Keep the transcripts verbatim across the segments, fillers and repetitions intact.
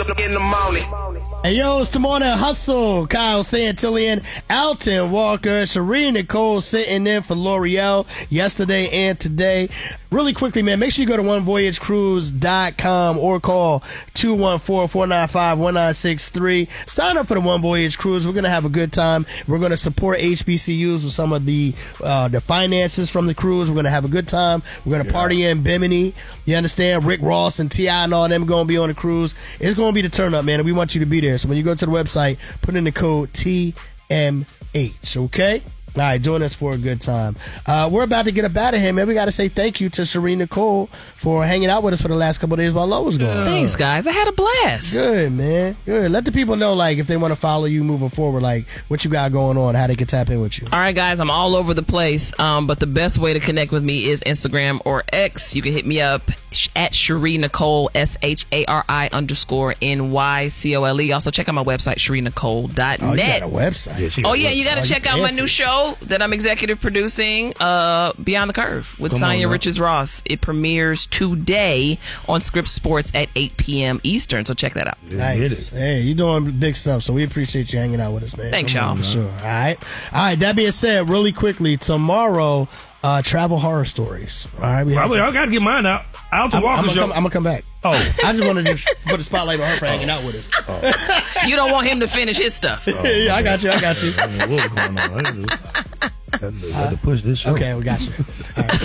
in the morning. Hey, yo, it's the Morning Hustle. Kyle Santillian, Alton Walker, Shereen Nicole sitting in for L'Oreal yesterday and today. Really quickly, man, make sure you go to one voyage cruise dot com or call two one four, four nine five, one nine six three. Sign up for the One Voyage Cruise. We're going to have a good time. We're going to support H B C Us with some of the uh, the finances from the cruise. We're going to have a good time. We're going to yeah. party in Bimini. You understand? Rick Ross and T I and all them going to be on the cruise. It's going to be the turn up, man, and we want you to be there. So when you go to the website, put in the code T M H, okay? All right, join us for a good time. Uh, we're about to get up out of here, man. We got to say thank you to Shereen Nicole for hanging out with us for the last couple of days while Lo was gone. Yeah. Thanks, guys. I had a blast. Good, man. Good. Let the people know, like, if they want to follow you moving forward, like, what you got going on, how they can tap in with you. All right, guys. I'm all over the place, um, but the best way to connect with me is Instagram or X. You can hit me up at Shereen Nicole, S H A R I underscore N Y C O L E. Also, check out my website, Shereen Nicole dot net. Oh, you got a website. Yeah, oh, yeah, you got to check out my new show that I'm executive producing, uh, Beyond the Curve with Sonya Richards Ross. It premieres today on Scripps Sports at eight p.m. Eastern, so check that out. Nice. Hey, you're doing big stuff, so we appreciate you hanging out with us, man. Thanks, y'all. For sure. All right. All right, that being said, really quickly, tomorrow, uh, travel horror stories. All right. We Probably, I got to get mine out. Alton Walker I'm show. I'm gonna come back. Oh, I just wanted to put the spotlight on her for hanging out with us. Oh. You don't want him to finish his stuff. Oh, yeah, I got you. I got you. I don't know what's going on. I had to push this show. Okay, we got you. All right.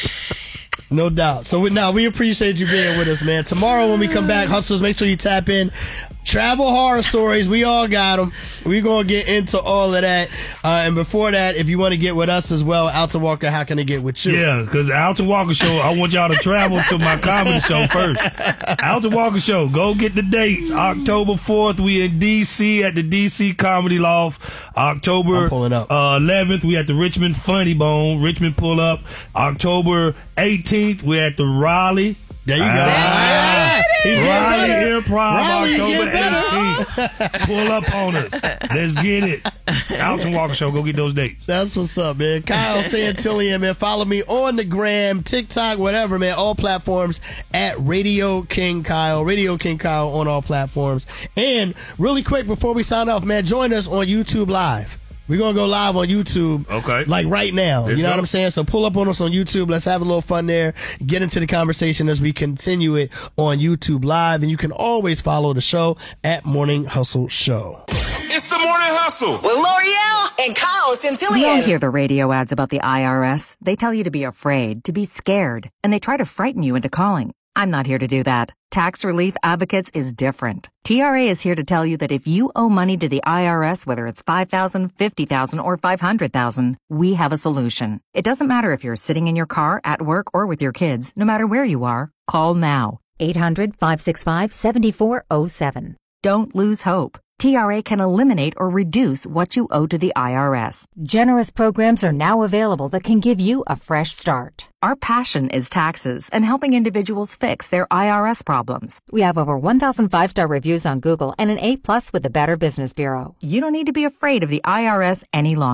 No doubt. So we, now we appreciate you being with us, man. Tomorrow when we come back, hustlers, make sure you tap in. Travel horror stories, we all got them. We're going to get into all of that. Uh, and before that, if you want to get with us as well, Alton Walker, how can they get with you? Yeah, because the Alton Walker Show, I want y'all to travel to my comedy show first. Alton Walker Show, go get the dates. October fourth, we in D C at the D C Comedy Loft. October uh, eleventh, we at the Richmond Funny Bone. Richmond Pull Up. October eighteenth, we at the Raleigh. There you go. Ah, Raleigh Improv, Raleigh October eighteenth. Pull up on us. Let's get it. Alton Walker Show. Go get those dates. That's what's up, man. Kyle Santillian, man. Follow me on the gram, TikTok, whatever, man. All platforms at Radio King Kyle. Radio King Kyle on all platforms. And really quick, before we sign off, man, join us on YouTube Live. We're going to go live on YouTube. Okay. Like right now. Let's you know go. what I'm saying? So pull up on us on YouTube. Let's have a little fun there. Get into the conversation as we continue it on YouTube Live. And you can always follow the show at Morning Hustle Show. It's the Morning Hustle with L'Oreal and Kyle Santillian. We all hear the radio ads about the I R S. They tell you to be afraid, to be scared, and they try to frighten you into calling. I'm not here to do that. Tax Relief Advocates is different. T R A is here to tell you that if you owe money to the I R S, whether it's five thousand dollars, fifty thousand dollars, or five hundred thousand dollars, we have a solution. It doesn't matter if you're sitting in your car, at work, or with your kids. No matter where you are, call now. eight hundred, five six five, seven four zero seven. Don't lose hope. T R A can eliminate or reduce what you owe to the I R S. Generous programs are now available that can give you a fresh start. Our passion is taxes and helping individuals fix their I R S problems. We have over one thousand five-star reviews on Google and an A plus with the Better Business Bureau. You don't need to be afraid of the I R S any longer.